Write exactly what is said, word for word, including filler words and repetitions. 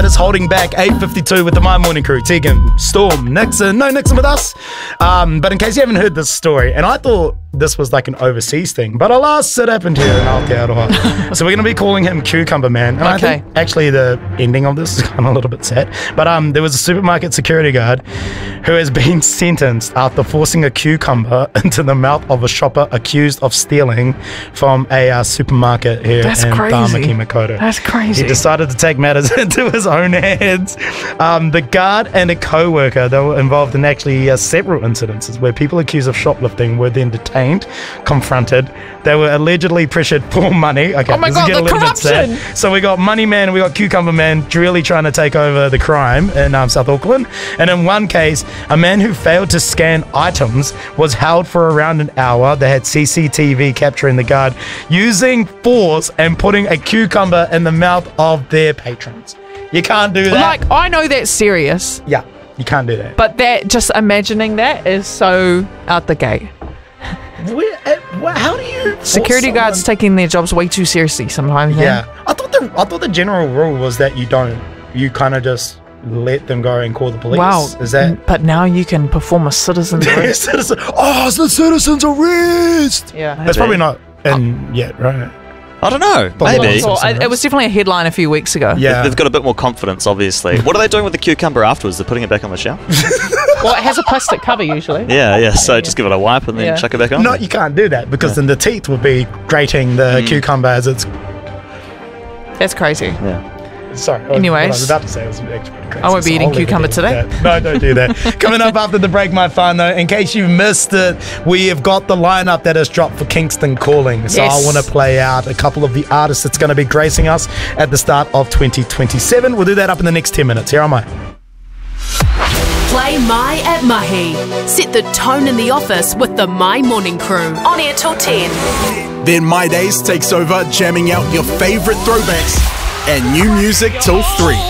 is holding back eight fifty-two with the My Morning Crew. Tegan, Storm, Nixon. No Nixon with us. Um, but in case you haven't heard this story, and I thought this was like an overseas thing, but alas, it happened here in Aotearoa. So we're going to be calling him Cucumber Man. And Okay. I think actually the ending of this is kind of a little bit sad. But um, there was a supermarket security guard who has been sentenced after forcing a cucumber into the mouth of a shopper accused of stealing from a uh, supermarket here That's in crazy. Tāmaki Makaurau. That's crazy. He decided to take matters into his own hands. Um, the guard and a co-worker, they were involved in actually uh, several incidences where people accused of shoplifting were then detained, confronted. They were allegedly pressured for money. Okay, Oh my this is God, getting the a little bit corruption! sad. So we got Money Man and we got Cucumber Man really trying to take over the crime in um, South Auckland. And in one case, a man who failed to scan items was held for around an hour. They had C C T V capturing the guard using force and putting a cucumber in the mouth of their patrons. You can't do that. Like, I know that's serious, Yeah, you can't do that. but that just imagining that is so out the gate. Where, uh, wha- how do you force Security guards someone- taking their jobs way too seriously sometimes. man. Yeah, I thought the I thought the general rule was that you don't. You kind of just let them go and call the police. Wow. Is that? But now you can perform a citizen's arrest. Citizen, oh, it's the citizen's arrest. Yeah. That's probably not in yet, right? I don't know. Probably Maybe. not. Well, it, it was definitely a headline a few weeks ago. Yeah. They've got a bit more confidence, obviously. What are they doing with the cucumber afterwards? They're putting it back on the shelf? Well, it has a plastic cover usually. Yeah, yeah. So just give it a wipe and then Yeah. chuck it back on. No, you can't do that because then the teeth would be grating the Mm. cucumber as it's. That's crazy. Yeah. Sorry. what- Anyways. what I was about to say was actually pretty crazy. I won't be so eating I'll leave it cucumber there. today. Yeah. No, don't do that. Coming up after the break, my fun though, in case you missed it, we have got the lineup that has dropped for Kingston Calling. So Yes. I want to play out a couple of the artists that's going to be gracing us at the start of twenty twenty-seven. We'll do that up in the next ten minutes. Here am I. Play My at Mahi. Set the tone in the office with the My Morning Crew. On air till ten. Then My Days takes over, jamming out your favourite throwbacks and new music till three.